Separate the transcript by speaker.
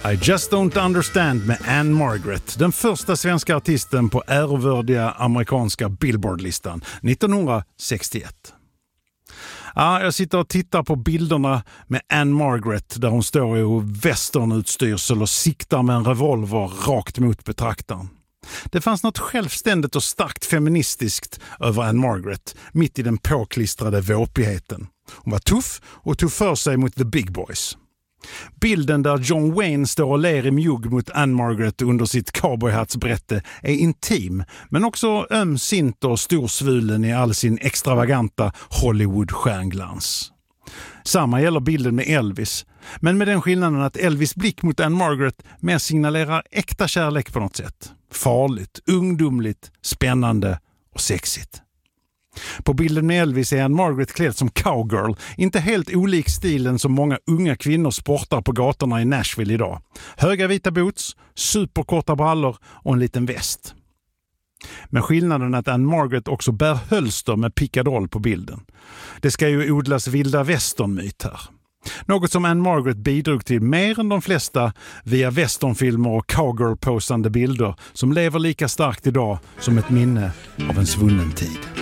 Speaker 1: I Just Don't Understand med Anne Margaret, den första svenska artisten på ärvördiga amerikanska Billboard-listan 1961. Jag sitter och tittar på bilderna med Anne Margaret där hon står i westernutstyrsel och siktar med en revolver rakt mot betraktaren. Det fanns något självständigt och starkt feministiskt över Anne Margaret mitt i den påklistrade våpigheten. Hon var tuff och tog för sig mot the big boys. Bilden där John Wayne står och ler i mjugg mot Anne Margaret under sitt cowboyhatsbrätte är intim, men också ömsint och storsvulen i all sin extravaganta Hollywood-stjärnglans. Samma gäller bilden med Elvis, men med den skillnaden att Elvis blick mot Anne Margaret mer signalerar äkta kärlek på något sätt. Farligt, ungdomligt, spännande och sexigt. På bilden med Elvis är Anne Margaret klädd som cowgirl, inte helt olik stilen som många unga kvinnor sportar på gatorna i Nashville idag. Höga vita boots, superkorta brallor och en liten väst. Men skillnaden är att Anne Margaret också bär hölster med pickadoll på bilden. Det ska ju odlas vilda västernmyt här. Något som Anne Margaret bidrog till mer än de flesta via westernfilmer och cowgirl-posande bilder som lever lika starkt idag som ett minne av en svunnen tid.